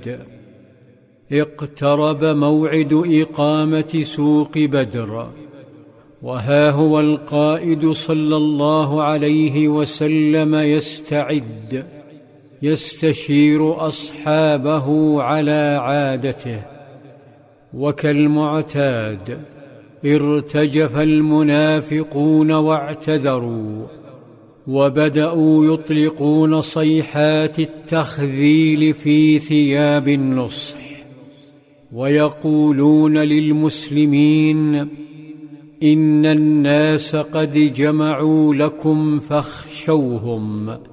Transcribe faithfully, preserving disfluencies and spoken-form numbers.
العيد. اقترب موعد إقامة سوق بدر، وها هو القائد صلى الله عليه وسلم يستعد، يستشير أصحابه على عادته. وكالمعتاد ارتجف المنافقون واعتذروا، وبدأوا يطلقون صيحات التخذيل في ثياب النصح، ويقولون للمسلمين: إن الناس قد جمعوا لكم فاخشوهم،